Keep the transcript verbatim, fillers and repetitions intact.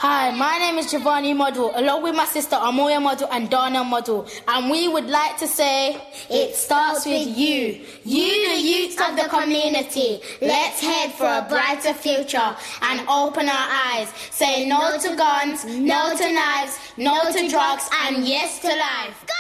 Hi, my name is Giovanni Model, along with my sister Amoya Model and Dana Model, and we would like to say, it starts with you, you the youth of the community. Let's head for a brighter future and open our eyes. Say no to guns, no to knives, no to drugs, and yes to life.